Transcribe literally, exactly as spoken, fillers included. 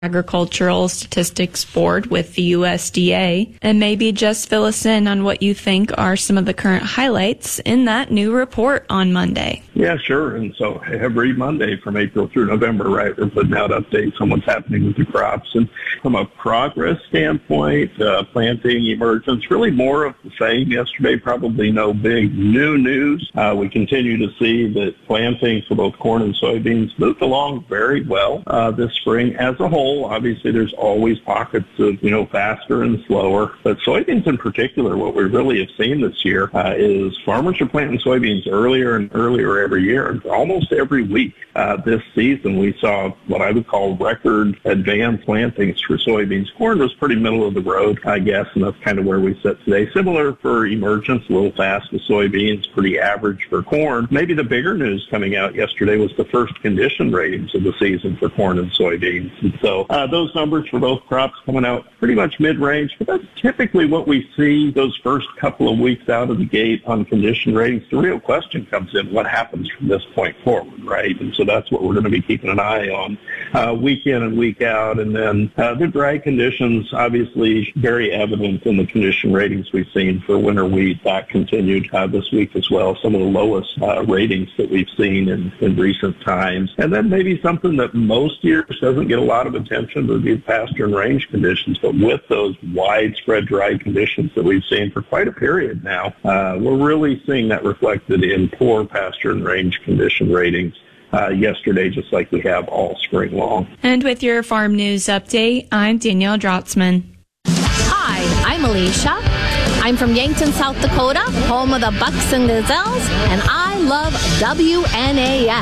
Agricultural Statistics Board with the U S D A, and maybe just fill us in on what you think are some of the current highlights in that new report on Monday. Yeah, sure. And so every Monday from April through November, right, we're putting out updates on what's happening with the crops. And from a progress standpoint, uh, planting, emergence, really more of the same. Yesterday, probably no big new news. Uh, we continue to see that planting for both corn and soybeans moved along very well uh, this spring as a whole. Obviously, there's always pockets of, you know, faster and slower. But soybeans in particular, what we really have seen this year uh, is farmers are planting soybeans earlier and earlier every year. Almost every week uh, this season, we saw what I would call record advanced plantings for soybeans. Corn was pretty middle of the road, I guess, and that's kind of where we sit today. Similar for emergence, a little fast with soybeans, pretty average for corn. Maybe the bigger news coming out yesterday was the first condition ratings of the season for corn and soybeans. And so uh, those numbers for both crops coming out pretty much mid-range, but that's typically what we see those first couple of weeks out of the gate on condition ratings. The real question comes in, what happens from this point forward, right? And so that's what we're going to be keeping an eye on uh, week in and week out. And then uh, the dry conditions, obviously very evident in the condition ratings we've seen for winter wheat. That continued uh, this week as well, some of the lowest uh, ratings that we've seen in, in recent times. And then maybe something that most years doesn't get a lot of attention would be pasture and range conditions. But with those widespread dry conditions that we've seen for quite a period now, uh, we're really seeing that reflected in poor pasture and range condition ratings uh, yesterday, just like we have all spring long. And with your farm news update, I'm Danielle Drotzman. Hi, I'm Alicia. I'm from Yankton, South Dakota, home of the Bucks and Gazelles, and I love W N A S.